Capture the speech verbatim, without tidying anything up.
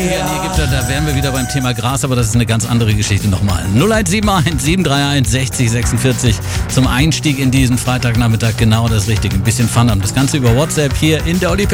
Ja, hier gibt es, da wären wir wieder beim Thema Gras, aber das ist eine ganz andere Geschichte nochmal. null eins sieben eins, sieben drei eins, sechzig sechsundvierzig zum Einstieg in diesen Freitagnachmittag genau das Richtige. Ein bisschen Fun haben. Das Ganze über WhatsApp hier in der Olli